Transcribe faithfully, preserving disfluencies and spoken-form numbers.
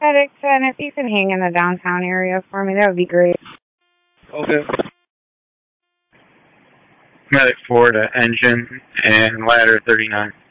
Medic ten, if you could hang in the downtown area for me, that would be great. Okay. Medic four to engine and ladder thirty-nine.